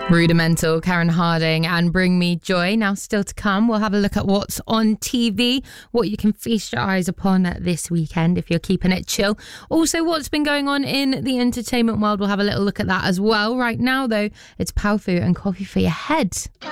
Rudimental, Karen Harding and Bring Me Joy. Now still to come, we'll have a look at what's on TV, what you can feast your eyes upon this weekend if you're keeping it chill. Also, what's been going on in the entertainment world, we'll have a little look at that as well. Right now, though, it's Powfu and Coffee for Your Head.